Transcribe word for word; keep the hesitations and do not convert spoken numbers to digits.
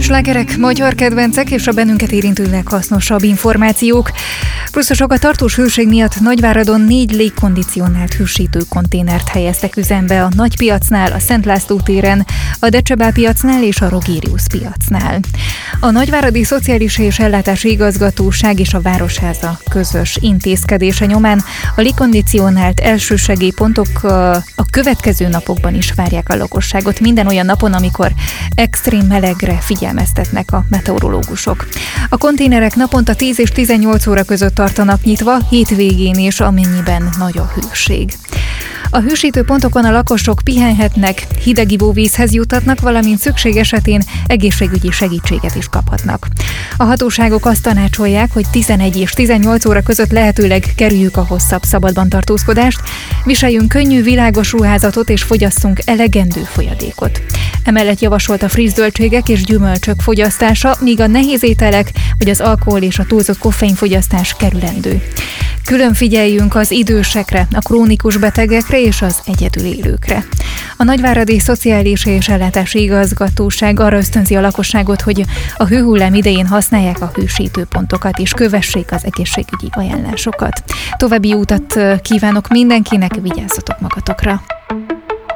Slágerek, magyar kedvencek és a bennünket érintő leghasznosabb információk. Pluszosok a tartós hőség miatt Nagyváradon négy légkondicionált hősítő konténert helyeztek üzembe a Nagypiacnál, a Szent László téren, a Decsebál piacnál és a Rogérius piacnál. A Nagyváradi Szociális és Ellátási Igazgatóság és a Városháza közös intézkedése nyomán a légkondicionált elsősegélypontok a következő napokban is várják a lakosságot, minden olyan napon, amikor extrém melegre figyelmeztetnek a meteorológusok. A konténerek naponta tíz és tizennyolc óra között tartanak nyitva, hétvégén is, amennyiben nagy a hőség. A hősítőpontokon a lakosok pihenhetnek, hideg ivóvízhez juthatnak, valamint szükség esetén egészségügyi segítséget is kaphatnak. A hatóságok azt tanácsolják, hogy tizenegy és tizennyolc óra között lehetőleg kerüljük a hosszabb szabadban tartózkodást, viseljünk könnyű, világos ruházatot és fogyasszunk elegendő folyadékot. Emellett javasolt a friss zöldségek és gyümölcsök fogyasztása, míg a nehéz ételek vagy az alkohol és a túlzott koffeinfogyasztás kerülendő. Külön figyeljünk az idősekre, a krónikus betegekre és az egyedül élőkre. A Nagyváradi Szociális és Ellátási Igazgatóság arra ösztönzi a lakosságot, hogy a hőhullám idején használják a hősítőpontokat és kövessék az egészségügyi ajánlásokat. További utat kívánok mindenkinek, vigyázzatok magatokra!